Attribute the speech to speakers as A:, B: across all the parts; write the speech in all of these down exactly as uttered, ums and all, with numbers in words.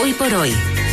A: Hoy por hoy.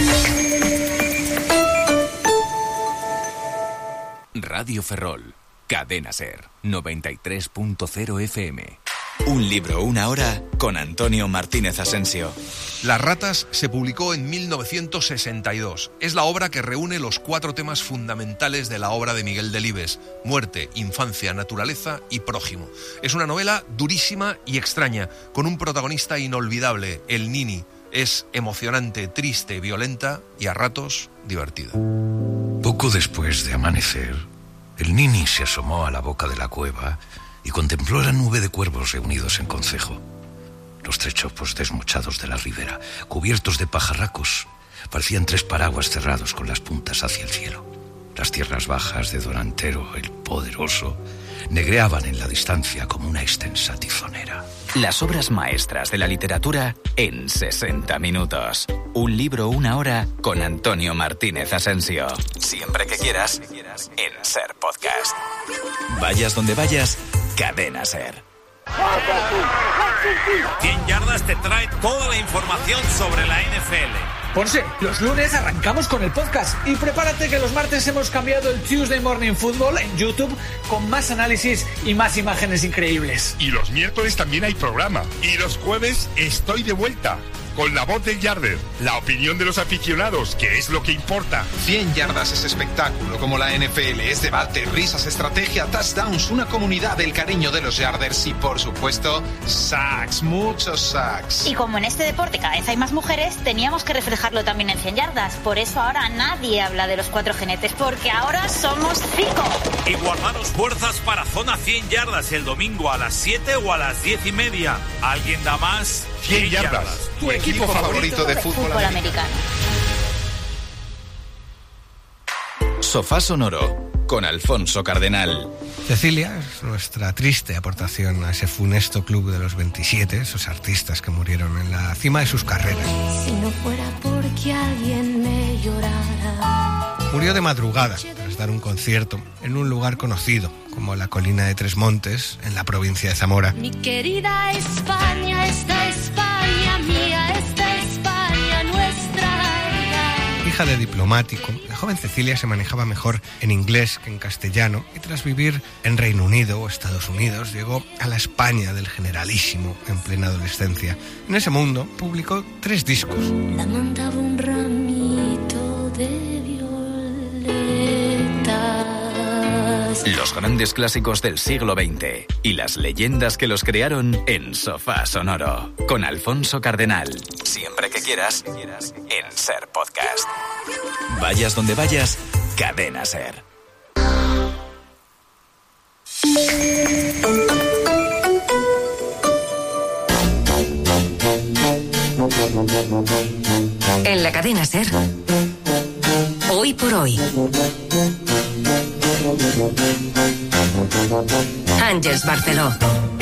B: Radio Ferrol, Cadena Ser, noventa y tres punto cero F M. Un libro, una hora, con Antonio Martínez Asensio.
C: Las ratas se publicó en mil novecientos sesenta y dos. Es la obra que reúne los cuatro temas fundamentales de la obra de Miguel Delibes: muerte, infancia, naturaleza y prójimo. Es una novela durísima y extraña, con un protagonista inolvidable, el Nini. Es emocionante, triste, violenta y a ratos divertida.
D: Poco después de amanecer, el Nini se asomó a la boca de la cueva y contempló la nube de cuervos reunidos en concejo. Los tres chopos desmochados de la ribera, cubiertos de pajarracos, parecían tres paraguas cerrados con las puntas hacia el cielo. Las tierras bajas de Don Antero, el poderoso, negreaban en la distancia como una extensa tizonera.
B: Las obras maestras de la literatura en sesenta minutos. Un libro, una hora, con Antonio Martínez Asensio. Siempre que quieras, en Ser Podcast. Vayas donde vayas, Cadena Ser.
E: cien yardas te trae toda la información sobre la N F L.
F: Ponce, los lunes arrancamos con el podcast y prepárate que los martes hemos cambiado el Tuesday Morning Football en YouTube con más análisis y más imágenes increíbles.
G: Y los miércoles también hay programa. Y los jueves estoy de vuelta con la voz del Yarder, la opinión de los aficionados, que es lo que importa.
H: cien yardas es espectáculo, como la N F L, es debate, risas, estrategia, touchdowns, una comunidad, el cariño de los Yarders y, por supuesto, sacks, muchos sacks.
I: Y como en este deporte cada vez hay más mujeres, teníamos que reflejarlo también en cien yardas. Por eso ahora nadie habla de los cuatro jinetes, porque ahora somos cinco.
E: Y guardaros fuerzas para Zona cien yardas el domingo a las siete o a las diez y media. ¿Alguien da más?
G: cien yardas, tu equipo favorito de fútbol,
I: fútbol americano.
B: Sofá Sonoro, con Alfonso Cardenal.
J: Cecilia es nuestra triste aportación a ese funesto club de los veintisiete, esos artistas que murieron en la cima de sus carreras.
K: Si no fuera porque alguien me llorara.
J: Murió de madrugada tras dar un concierto en un lugar conocido como la colina de Tres Montes, en la provincia de Zamora.
K: Mi querida España, esta España mía, esta España nuestra.
J: Hija de diplomático, la joven Cecilia se manejaba mejor en inglés que en castellano y tras vivir en Reino Unido o Estados Unidos llegó a la España del Generalísimo en plena adolescencia. En ese mundo publicó tres discos.
K: La mandaba un ramito de
B: los grandes clásicos del siglo veinte y las leyendas que los crearon en Sofá Sonoro, con Alfonso Cardenal. Siempre que quieras, en Ser Podcast. Vayas donde vayas, Cadena Ser.
A: En la Cadena Ser, Hoy por Hoy. Ángeles Barceló.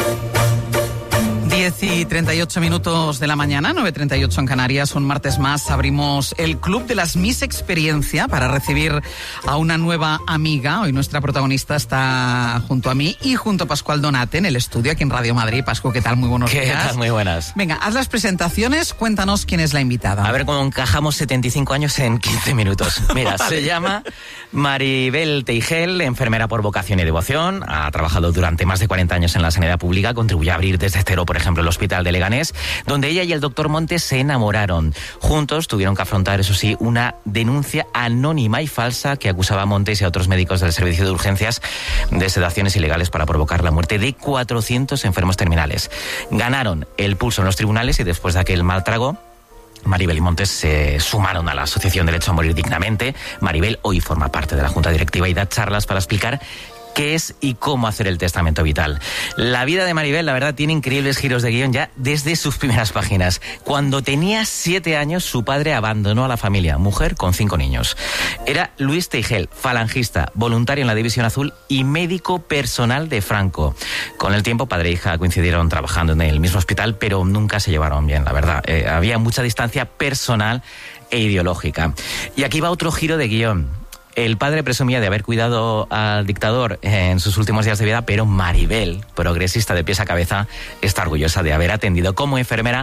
L: diez y treinta y ocho minutos de la mañana, nueve y treinta y ocho en Canarias. Un martes más abrimos el Club de las Miss Experiencia para recibir a una nueva amiga. Hoy nuestra protagonista está junto a mí y junto a Pascual Donate en el estudio aquí en Radio Madrid. Pascu, ¿qué tal? Muy buenos
M: ¿Qué
L: días.
M: tal? Muy buenas.
L: Venga, haz las presentaciones, cuéntanos quién es la invitada.
M: A ver cómo encajamos setenta y cinco años en quince minutos. Mira, vale. Se llama Maribel Teigel, enfermera por vocación y devoción. Ha trabajado durante más de cuarenta años en la sanidad pública, contribuyó a abrir desde cero, por ejemplo, el Hospital de Leganés, donde ella y el doctor Montes se enamoraron. Juntos tuvieron que afrontar, eso sí, una denuncia anónima y falsa que acusaba a Montes y a otros médicos del servicio de urgencias de sedaciones ilegales para provocar la muerte de cuatrocientos enfermos terminales. Ganaron el pulso en los tribunales y después de aquel mal trago, Maribel y Montes se sumaron a la Asociación Derecho a Morir Dignamente. Maribel hoy forma parte de la Junta Directiva y da charlas para explicar qué es y cómo hacer el testamento vital. La vida de Maribel, la verdad, tiene increíbles giros de guión ya desde sus primeras páginas. Cuando tenía siete años, su padre abandonó a la familia, mujer con cinco niños. Era Luis Teigel, falangista, voluntario en la División Azul y médico personal de Franco. Con el tiempo, padre e hija coincidieron trabajando en el mismo hospital, pero nunca se llevaron bien, la verdad. Eh, había mucha distancia personal e ideológica. Y aquí va otro giro de guión. El padre presumía de haber cuidado al dictador en sus últimos días de vida, pero Maribel, progresista de pies a cabeza, está orgullosa de haber atendido como enfermera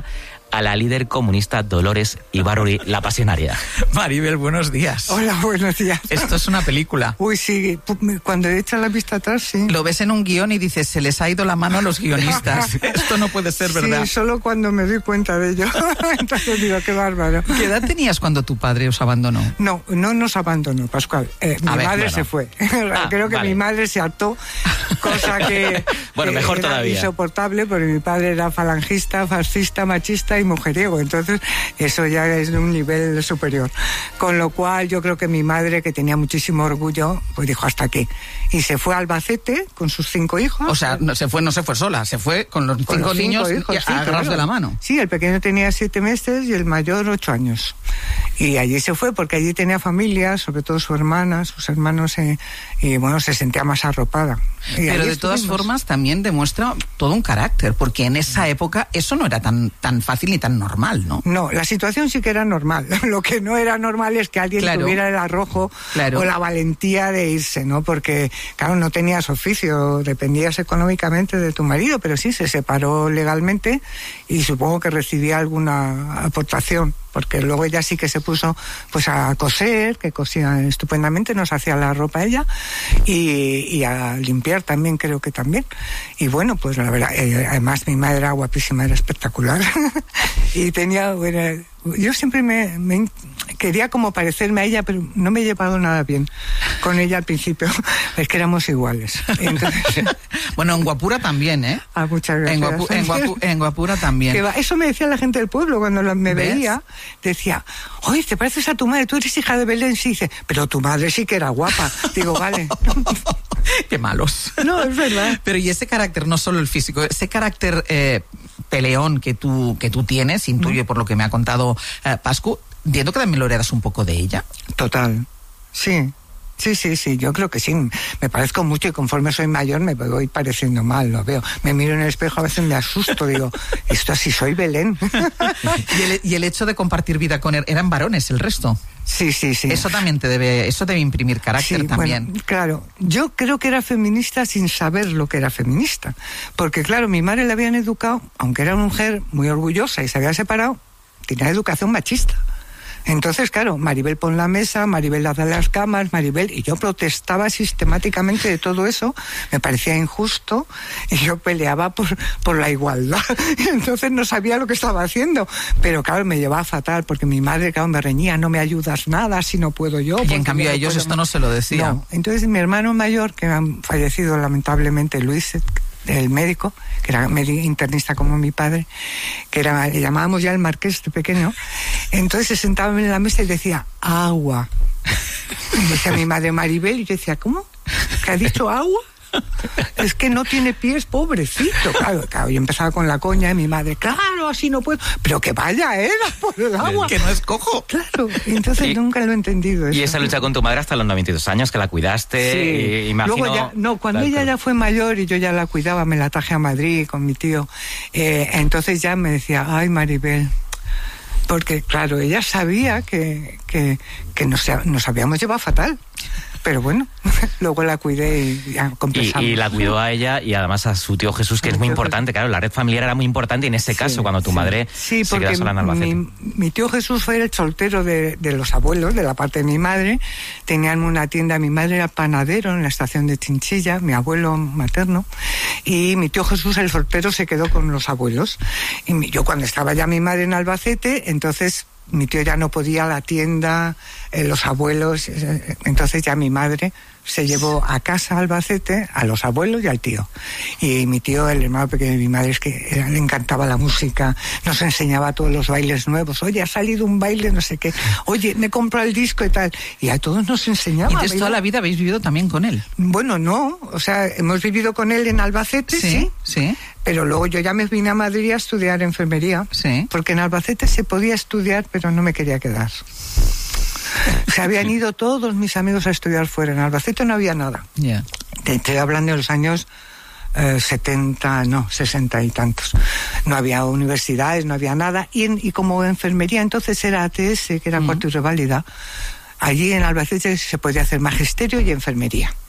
M: a la líder comunista Dolores Ibárruri, la pasionaria.
L: Maribel, buenos días.
N: Hola, buenos días.
L: Esto es una película.
N: Uy, sí, cuando he hecho la vista atrás, sí.
L: Lo ves en un guión y dices, se les ha ido la mano a los guionistas. Esto no puede ser verdad.
N: Sí, solo cuando me doy cuenta de ello. Entonces digo, qué bárbaro.
L: ¿Qué edad tenías cuando tu padre os abandonó?
N: No, no nos abandonó, Pascual. Eh, mi ver, madre bueno. se fue. Ah, Creo que vale. mi madre se hartó, cosa que,
M: bueno,
N: que
M: mejor
N: era
M: todavía.
N: insoportable, porque mi padre era falangista, fascista, machista y mujeriego. Entonces, eso ya es de un nivel superior. Con lo cual, yo creo que mi madre, que tenía muchísimo orgullo, pues dijo hasta aquí. Y se fue a Albacete con sus cinco hijos.
L: O sea, no se fue, no se fue sola, se fue con los
N: con
L: cinco
N: los
L: niños
N: cinco hijos, sí,
L: agarrados
N: claro.
L: de la mano.
N: Sí, el pequeño tenía siete meses y el mayor ocho años. Y allí se fue porque allí tenía familia, sobre todo su hermana, sus hermanos, eh, y bueno, se sentía más arropada. Y
L: Pero de todas formas también demuestra todo un carácter, porque en esa época eso no era tan, tan fácil ni tan normal, ¿no?
N: No, la situación sí que era normal. Lo que no era normal es que alguien claro. tuviera el arrojo claro. o la valentía de irse, ¿no? Porque, claro, no tenías oficio, dependías económicamente de tu marido, pero sí, se separó legalmente y supongo que recibía alguna aportación, porque luego ella sí que se puso pues a coser, que cosía estupendamente, nos hacía la ropa ella, y, y a limpiar también, creo que también. Y bueno, pues la verdad, eh, además mi madre era guapísima, era espectacular. Y tenía, bueno, yo siempre me, me quería como parecerme a ella, pero no me he llevado nada bien con ella al principio, es que éramos iguales. Entonces,
L: bueno, en Guapura también, ¿eh?
N: Ah, muchas gracias.
L: En, Guapu, en, Guapu, en Guapura también.
N: Que va, eso me decía la gente del pueblo cuando me
L: ¿Ves?
N: veía, decía, oye, ¿te pareces a tu madre? Tú eres hija de Belén, sí, dice, pero tu madre sí que era guapa. Digo, vale.
L: Qué malos.
N: No, es verdad.
L: Pero y ese carácter, no solo el físico, ese carácter eh, peleón que tú, que tú tienes, intuyo por lo que me ha contado eh, Pascu, entiendo que también lo heredas un poco de ella.
N: Total, sí. Sí, sí, sí, yo creo que sí. Me parezco mucho y conforme soy mayor me voy pareciendo mal, lo veo. Me miro en el espejo, a veces me asusto, digo, esto así soy Belén.
L: ¿Y el, y el hecho de compartir vida con él, eran varones el resto?
N: Sí, sí, sí.
L: Eso también te debe, eso debe imprimir carácter
N: sí,
L: también.
N: Bueno, claro, yo creo que era feminista sin saber lo que era feminista. Porque claro, mi madre la habían educado, aunque era una mujer muy orgullosa y se había separado, tenía educación machista. Entonces, claro, Maribel pon la mesa, Maribel haz las camas, Maribel... Y yo protestaba sistemáticamente de todo eso, me parecía injusto, y yo peleaba por, por la igualdad. Y entonces no sabía lo que estaba haciendo. Pero claro, me llevaba fatal, porque mi madre, claro, me reñía, no me ayudas nada si no puedo yo.
L: Y en cambio a ellos esto no se lo decía.
N: No. Entonces mi hermano mayor, que ha fallecido lamentablemente, Luis, el médico, que era internista como mi padre, que era, le llamábamos ya el marqués de pequeño, entonces se sentaba en la mesa y decía, agua. Y decía mi madre, Maribel, y yo decía, ¿cómo? ¿Que ha dicho agua? Es que no tiene pies, pobrecito. Claro, claro, yo empezaba con la coña de mi madre, claro, así no puedo, pero que vaya, era por el agua.
L: Que no es cojo.
N: Claro, entonces y, nunca lo he entendido. Eso.
M: Y esa lucha con tu madre hasta los noventa y dos años, que la cuidaste,
N: sí.
M: y, imagino...
N: Luego ya, no, cuando ella ya fue mayor y yo ya la cuidaba, me la traje a Madrid con mi tío, eh, entonces ya me decía, ay, Maribel... Porque, claro, ella sabía que, que, que nos, nos habíamos llevado fatal. Pero bueno, luego la cuidé y ya compensamos.
M: Y, y la cuidó a ella y además a su tío Jesús, que es muy importante. Claro, la red familiar era muy importante y en ese caso, sí, cuando tu
N: sí.
M: madre
N: sí,
M: se queda sola en Albacete.
N: Mi, mi tío Jesús fue el soltero de, de los abuelos, de la parte de mi madre. Tenían una tienda, mi madre era panadero en la estación de Chinchilla, mi abuelo materno. Y mi tío Jesús, el soltero, se quedó con los abuelos. Y mi, yo cuando estaba ya mi madre en Albacete, entonces... Mi tío ya no podía, la tienda, eh, los abuelos, eh, entonces ya mi madre se llevó a casa a Albacete a los abuelos y al tío. Y mi tío, el hermano pequeño de mi madre, es que era, le encantaba la música, nos enseñaba todos los bailes nuevos. Oye, ha salido un baile, no sé qué. Oye, me compró el disco y tal. Y a todos nos enseñaba.
L: ¿Y entonces toda la vida habéis vivido también con él?
N: Bueno, no. O sea, hemos vivido con él en Albacete, sí.
L: Sí, sí.
N: Pero luego yo ya me vine a Madrid a estudiar enfermería.
L: Sí.
N: Porque en Albacete se podía estudiar, pero no me quería quedar. Se habían ido todos mis amigos a estudiar fuera. En Albacete no había nada.
L: Yeah.
N: Te estoy hablando de los años eh, setenta, no, sesenta y tantos. No había universidades, no había nada. Y, en, y como enfermería entonces era A T S, que era mm. cuarto y reválida, allí en Albacete se podía hacer magisterio y enfermería.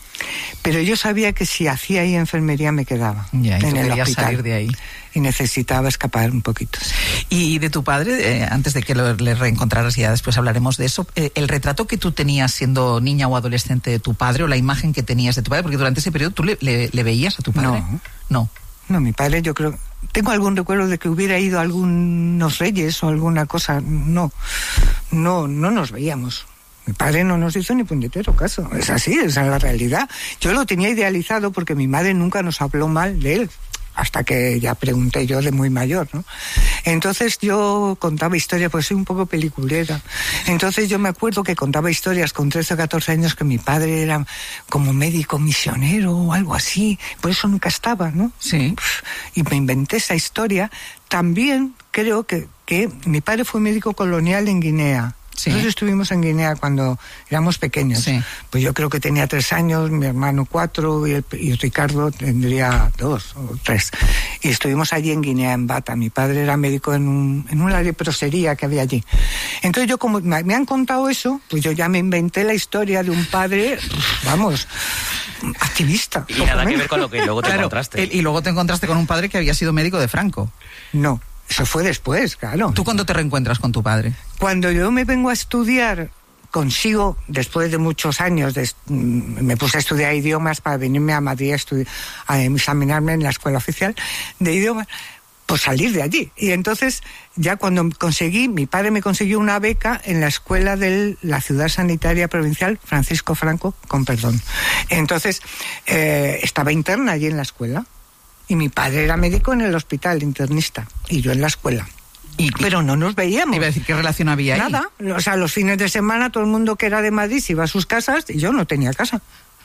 N: Pero yo sabía que si hacía ahí enfermería me quedaba
L: ya, y
N: en el
L: hospital.
N: Salir
L: de ahí.
N: Y necesitaba escapar un poquito.
L: Y de tu padre, eh, antes de que lo, le reencontraras, y ya después hablaremos de eso, eh, el retrato que tú tenías siendo niña o adolescente de tu padre, o la imagen que tenías de tu padre, porque durante ese periodo tú le, le, le veías a tu padre.
N: No.
L: No.
N: No, mi padre yo creo... Tengo algún recuerdo de que hubiera ido a algunos reyes o alguna cosa. No, no, no nos veíamos. Mi padre no nos hizo ni puñetero caso. Es así, esa es la realidad. Yo lo tenía idealizado porque mi madre nunca nos habló mal de él, hasta que ya pregunté yo de muy mayor, ¿no? Entonces yo contaba historias, pues soy un poco peliculera. Entonces yo me acuerdo que contaba historias con trece o catorce años que mi padre era como médico misionero o algo así, por eso nunca estaba, ¿no?
L: Sí.
N: Y me inventé esa historia. También creo que, que mi padre fue médico colonial en Guinea. Sí. Nosotros estuvimos en Guinea cuando éramos pequeños. Sí. Pues yo creo que tenía tres años, mi hermano cuatro y, el, y Ricardo tendría dos o tres. Y estuvimos allí en Guinea, en Bata. Mi padre era médico en, un, en una leprosería que había allí. Entonces yo, como me, me han contado eso, pues yo ya me inventé la historia de un padre, vamos, activista.
M: Y nada que ver con lo que luego te claro, encontraste.
L: El, y luego te encontraste con un padre que había sido médico de Franco.
N: No. Eso fue después, claro.
L: ¿Tú cuándo te reencuentras con tu padre?
N: Cuando yo me vengo a estudiar, consigo, después de muchos años, de, me puse a estudiar idiomas para venirme a Madrid a, estudi- a examinarme en la escuela oficial de idiomas, pues salir de allí. Y entonces, ya cuando conseguí, mi padre me consiguió una beca en la escuela de la Ciudad Sanitaria Provincial Francisco Franco, con perdón. Entonces, eh, estaba interna allí en la escuela. Y mi padre era médico en el hospital, internista, y yo en la escuela.
L: Y,
N: Pero no nos veíamos.
L: Iba a decir, ¿qué relación había ahí?
N: Nada. O sea, los fines de semana todo el mundo que era de Madrid se iba a sus casas y yo no tenía casa.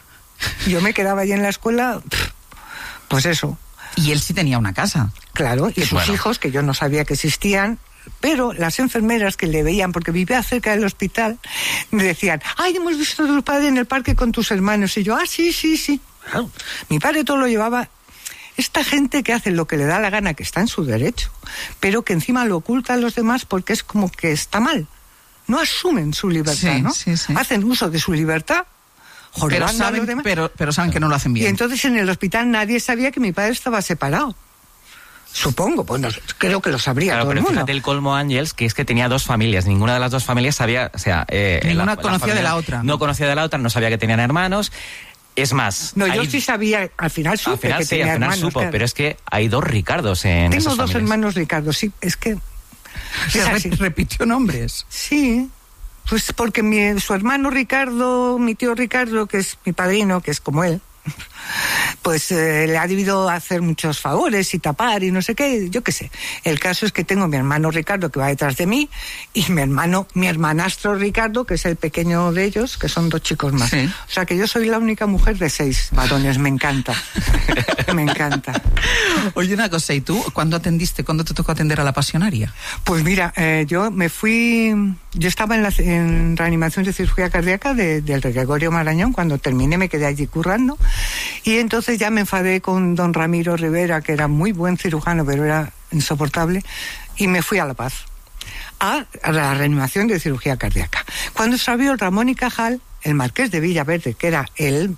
N: Yo me quedaba allí en la escuela, pues eso.
L: Y él sí tenía una casa.
N: Claro, y sus bueno. hijos, que yo no sabía que existían, pero las enfermeras que le veían, porque vivía cerca del hospital, me decían, ay, hemos visto a tu padre en el parque con tus hermanos. Y yo, ah, sí, sí, sí. Claro. Mi padre todo lo llevaba... Esta gente que hace lo que le da la gana, que está en su derecho, pero que encima lo oculta a los demás porque es como que está mal. No asumen su libertad,
L: sí,
N: ¿no?
L: Sí, sí.
N: Hacen uso de su libertad,
L: pero saben, a los demás. Pero, pero saben que no lo hacen bien.
N: Y entonces en el hospital nadie sabía que mi padre estaba separado. Supongo, bueno, creo que lo sabría
M: claro,
N: todo
M: pero
N: el mundo.
M: Fíjate el colmo, Ángels, que es que tenía dos familias. Ninguna de las dos familias sabía, o sea... Eh,
L: Ninguna
M: la,
L: conocía
M: la
L: de la otra.
M: No conocía de la otra, no sabía que tenían hermanos... Es más...
N: No,
M: hay...
N: yo sí sabía, al final supe
M: al final,
N: que
M: sí,
N: tenía
M: al final
N: hermanos.
M: supo,
N: claro.
M: Pero es que hay dos Ricardos en
N: Tengo
M: esas
N: dos
M: familias.
N: hermanos Ricardo, sí, es que...
L: ¿Se re- repitió nombres?
N: Sí, pues porque mi, su hermano Ricardo, mi tío Ricardo, que es mi padrino, que es como él, pues eh, le ha debido hacer muchos favores y tapar y no sé qué, yo qué sé. El caso es que tengo mi hermano Ricardo que va detrás de mí y mi hermano, mi hermanastro Ricardo, que es el pequeño de ellos, que son dos chicos más. Sí. O sea que yo soy la única mujer de seis varones, me encanta. Me encanta.
L: Oye, una cosa, ¿y tú cuándo atendiste, cuándo te tocó atender a la pasionaria?
N: Pues mira, eh, yo me fui, yo estaba en, la, en reanimación de cirugía cardíaca de, del Gregorio Marañón, cuando terminé me quedé allí currando. Y entonces ya me enfadé con don Ramiro Rivera, que era muy buen cirujano, pero era insoportable, y me fui a La Paz, a, a la reanimación de cirugía cardíaca. Cuando se abrió el Ramón y Cajal, el marqués de Villaverde, que era el...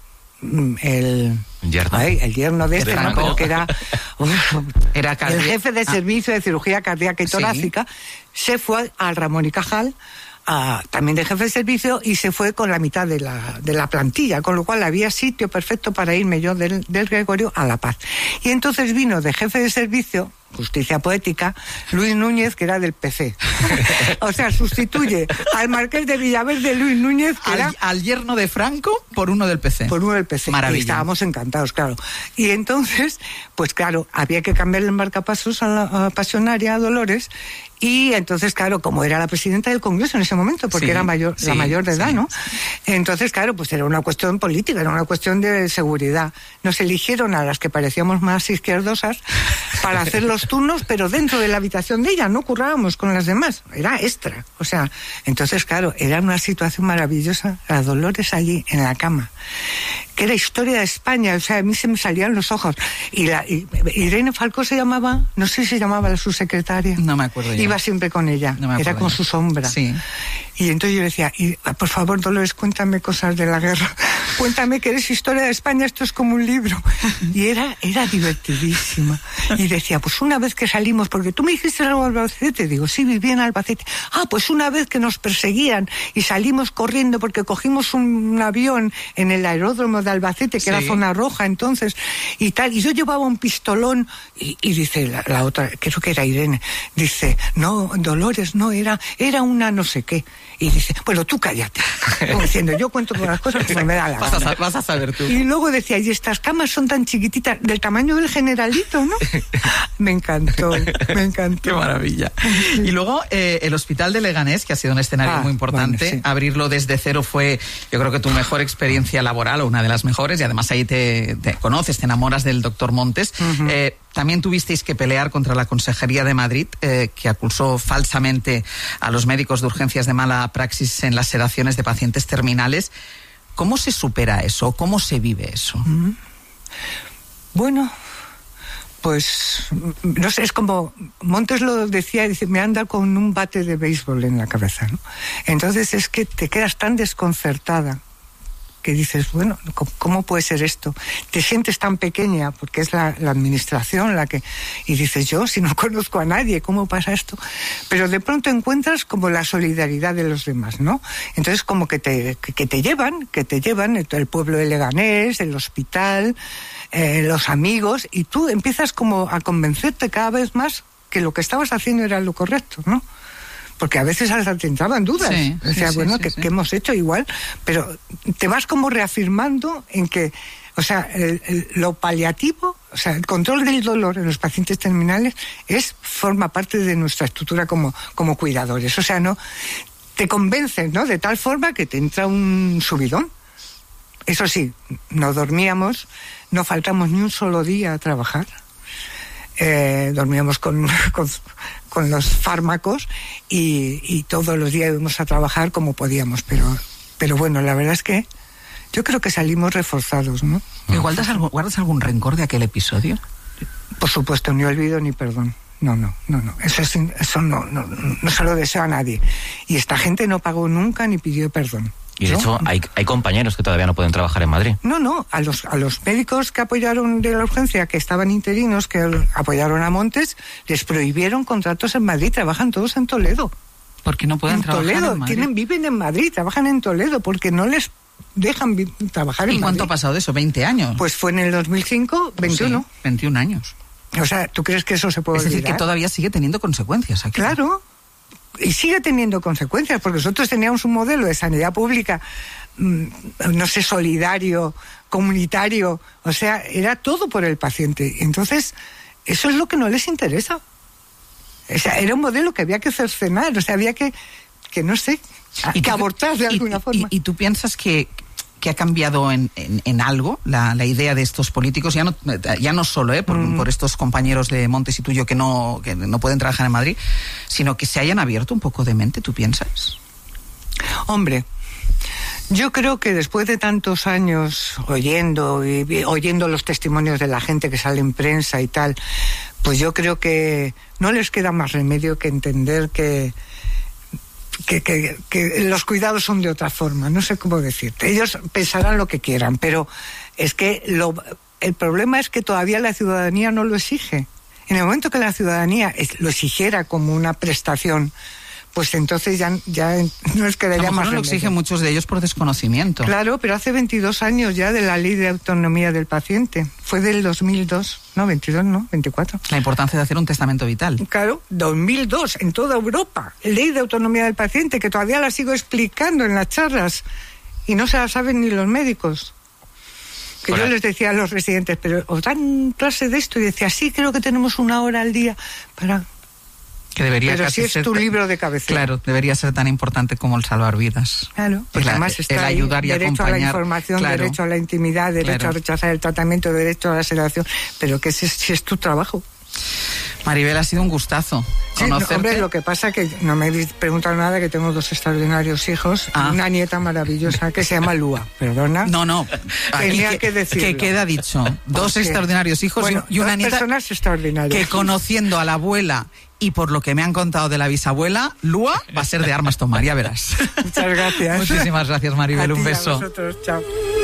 N: el
M: yerno,
N: ay, el yerno de este, ¿no? Pero que era, uf,
L: era
N: el jefe de servicio ah. de cirugía cardíaca y torácica, sí. Se fue al Ramón y Cajal, a, también de jefe de servicio, y se fue con la mitad de la, de la plantilla, con lo cual había sitio perfecto para irme yo del, del Gregorio a La Paz. Y entonces vino de jefe de servicio, justicia poética, Luis Núñez, que era del P C. O sea, sustituye al marqués de Villaverde, Luis Núñez, que
L: al,
N: era...
L: al yerno de Franco por uno del P C.
N: Por uno del P C.
L: Maravilla.
N: Y estábamos encantados, claro. Y entonces, pues claro, había que cambiarle el marcapasos a la a Pasionaria, a Dolores, y entonces, claro, como era la presidenta del Congreso en ese momento, porque sí, era mayor, sí, la mayor de edad, sí, ¿no? Sí. Entonces, claro, pues era una cuestión política, era una cuestión de seguridad. Nos eligieron a las que parecíamos más izquierdosas para hacer los turnos, pero dentro de la habitación de ella, no currábamos con las demás, era extra. O sea, entonces, claro, era una situación maravillosa, la Dolores allí en la cama, que era historia de España, o sea, a mí se me salían los ojos. Y, la, y Irene Falcó se llamaba, no sé si se llamaba la subsecretaria.
L: No me acuerdo ya.
N: Iba siempre con ella,
L: no
N: era con
L: ya.
N: su sombra.
L: Sí.
N: Y entonces yo decía, y, por favor, Dolores, cuéntame cosas de la guerra. cuéntame que eres historia de España, esto es como un libro. Y era, era divertidísima. Y decía, pues una vez que salimos, porque tú me dijiste algo de Albacete, digo, sí, viví en Albacete. Ah, pues una vez que nos perseguían y salimos corriendo porque cogimos un, un avión en el aeródromo de Albacete, que sí. era zona roja entonces, y tal, y yo llevaba un pistolón, y, y dice la, la otra, creo que era Irene, dice, no, Dolores, no, era, era una no sé qué. Y dice, bueno, tú cállate. Como diciendo, yo cuento con las cosas como me da la
L: vas
N: gana.
L: A, vas a saber tú.
N: Y luego decía, y estas camas son tan chiquititas, del tamaño del Generalito, ¿no? Me encantó, me encantó.
L: Qué maravilla. Y luego eh, el Hospital de Leganés, que ha sido un escenario ah, muy importante, bueno, sí. abrirlo desde cero fue, yo creo que tu mejor experiencia laboral, o una de las mejores, y además ahí te, te conoces, te enamoras del doctor Montes. Uh-huh. Eh, también tuvisteis que pelear contra la Consejería de Madrid, eh, que acusó falsamente a los médicos de urgencias de mala praxis en las sedaciones de pacientes terminales. ¿Cómo se supera eso? ¿Cómo se vive eso?
N: Uh-huh. Bueno, pues no sé, es como Montes lo decía, dice, me anda con un bate de béisbol en la cabeza, ¿no? Entonces es que te quedas tan desconcertada que dices, bueno, ¿cómo puede ser esto? Te sientes tan pequeña, porque es la, la administración la que... Y dices, yo, si no conozco a nadie, ¿cómo pasa esto? Pero de pronto encuentras como la solidaridad de los demás, ¿no? Entonces como que te, que, que te llevan, que te llevan, el pueblo de Leganés, el hospital, eh, los amigos, y tú empiezas como a convencerte cada vez más que lo que estabas haciendo era lo correcto, ¿no? Porque a veces hasta te entraban dudas.
L: Sí,
N: o sea,
L: sí,
N: bueno,
L: sí,
N: que,
L: sí.
N: que hemos hecho igual, pero te vas como reafirmando en que, o sea, el, el, lo paliativo, o sea, el control del dolor en los pacientes terminales es forma parte de nuestra estructura como, como cuidadores. O sea, no te convencen, ¿no? De tal forma que te entra un subidón. Eso sí, no dormíamos, no faltamos ni un solo día a trabajar. Eh, dormíamos con, con, con los fármacos y, y todos los días íbamos a trabajar como podíamos, pero, pero bueno, la verdad es que yo creo que salimos reforzados, ¿no?
L: ¿Guardas algún, ¿Guardas algún rencor de aquel episodio?
N: Por supuesto, ni olvido ni perdón. No, no, no, no. Eso, es, eso no, no, no se lo deseo a nadie. Y esta gente no pagó nunca ni pidió perdón.
M: Y de ¿no? hecho hay, hay compañeros que todavía no pueden trabajar en Madrid.
N: No, no, a los, a los médicos que apoyaron de la urgencia, que estaban interinos, que apoyaron a Montes, les prohibieron contratos en Madrid, trabajan todos en Toledo.
L: ¿Por qué no pueden
N: en
L: trabajar
N: Toledo,
L: en Madrid?
N: Tienen, viven en Madrid, trabajan en Toledo, porque no les dejan vi- trabajar en Madrid.
L: ¿Y cuánto ha pasado de eso? ¿veinte años?
N: Pues fue en el dos mil cinco, veintiuno.
L: Sí, veintiún años.
N: O sea, ¿tú crees que eso se puede
L: Es decir,
N: olvidar?
L: que todavía sigue teniendo consecuencias aquí.
N: Claro, y sigue teniendo consecuencias, porque nosotros teníamos un modelo de sanidad pública, no sé, solidario, comunitario, o sea, era todo por el paciente. Entonces, eso es lo que no les interesa. O sea, era un modelo que había que cercenar, o sea, había que, que no sé,
L: ¿Y
N: que
L: tú,
N: abortar de
L: y,
N: alguna
L: y,
N: forma.
L: Y, y tú piensas que, que ha cambiado en, en, en algo la, la idea de estos políticos, ya no, ya no solo ¿eh? por, mm. por estos compañeros de Montes y tuyo que no, que no pueden trabajar en Madrid, sino que se hayan abierto un poco de mente, ¿tú piensas?
N: Hombre, yo creo que después de tantos años oyendo y oyendo los testimonios de la gente que sale en prensa y tal, pues yo creo que no les queda más remedio que entender que Que, que, que los cuidados son de otra forma, no sé cómo decirte. Ellos pensarán lo que quieran, pero es que lo, el problema es que todavía la ciudadanía no lo exige. En el momento que la ciudadanía lo exigiera como una prestación, pues entonces ya, ya no es que le haya más
L: remedio. Lo exigen muchos de ellos por desconocimiento.
N: Claro, pero hace veintidós años ya de la Ley de Autonomía del Paciente. Fue del dos mil dos, no, veintidós, no, veinticuatro.
L: La importancia de hacer un testamento vital.
N: Claro, dos mil dos, en toda Europa. Ley de Autonomía del Paciente, que todavía la sigo explicando en las charlas y no se la saben ni los médicos. Que bueno. Yo les decía a los residentes, pero os dan clase de esto, y decía, sí, creo que tenemos una hora al día para...
L: Que debería
N: Pero
L: casi
N: si es
L: ser
N: tu
L: t-
N: libro de cabecera.
L: Claro, debería ser tan importante como el salvar vidas.
N: Claro, porque
L: el,
N: además está
L: el
N: ahí,
L: ayudar y
N: derecho
L: acompañar.
N: a la información,
L: claro.
N: derecho a la intimidad, derecho
L: claro.
N: a rechazar el tratamiento, derecho a la sedación, pero que si, si es tu trabajo.
L: Maribel, ha sido un gustazo
N: sí,
L: conocerte.
N: No, hombre, lo que pasa que no me habéis preguntado nada, que tengo dos extraordinarios hijos, ah. y una nieta maravillosa que se llama Lua, perdona.
L: No, no,
N: tenía
L: que,
N: que decirlo.
L: Que queda dicho, dos
N: Porque,
L: extraordinarios hijos
N: bueno,
L: y una
N: dos
L: nieta
N: personas extraordinarias.
L: Que conociendo a la abuela y por lo que me han contado de la bisabuela, Lua va a ser de armas tomar, ya verás.
N: Muchas gracias.
L: Muchísimas gracias, Maribel,
N: a
L: un
N: ti,
L: beso.
N: A vosotros, chao.